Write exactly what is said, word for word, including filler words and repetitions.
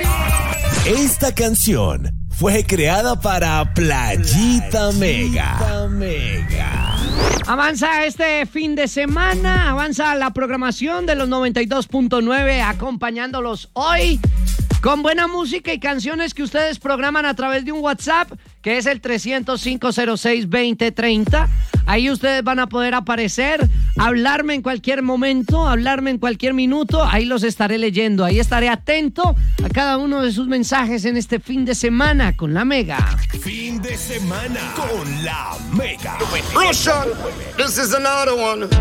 Esta canción fue creada para Playita Mega. Mega. Avanza este fin de semana, avanza la programación de los noventa y dos punto nueve, acompañándolos hoy con buena música y canciones que ustedes programan a través de un WhatsApp, que es el trescientos cinco cero seis veinte treinta. Ahí ustedes van a poder aparecer, hablarme en cualquier momento, hablarme en cualquier minuto. Ahí los estaré leyendo, ahí estaré atento a cada uno de sus mensajes en este fin de semana con la Mega. Fin de semana con la Mega. Russian, this is another one.